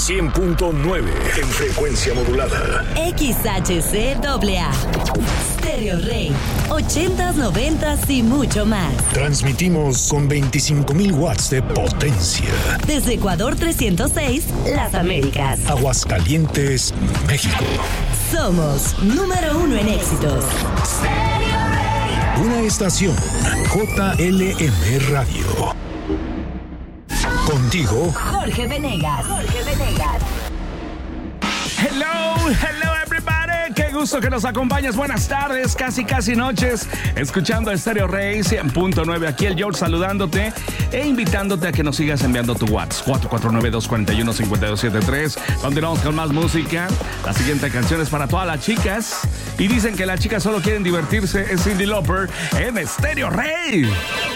100.9 en frecuencia modulada. XHCAA. Stereo Rey. 80s, 90s y mucho más. Transmitimos con 25,000 watts de potencia. Desde Ecuador 306, Las Américas. Aguascalientes, México. Somos número 1 en éxitos. Una estación JLM Radio. Contigo, Jorge Venegas. Hello everybody, qué gusto que nos acompañes, buenas tardes, casi noches, escuchando Stereo Rey 100.9, aquí el George saludándote e invitándote a que nos sigas enviando tu WhatsApp, 449-241-5273, continuamos con más música, la siguiente canción es para todas las chicas, y dicen que las chicas solo quieren divertirse, es Cyndi Lauper en Stereo Rey.